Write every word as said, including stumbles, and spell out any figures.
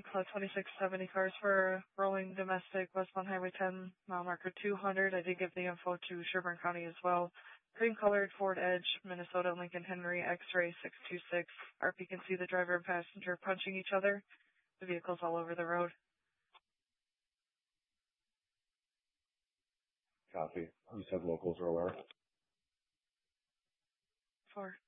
uh, twenty-six seventy cars for rolling domestic westbound Highway ten, mile marker two hundred. I did give the info to Sherburne County as well. Cream-colored Ford Edge, Minnesota Lincoln Henry X-ray six two six. R P can see the driver and passenger punching each other. The vehicle's all over the road. Copy. You said locals are aware. Four.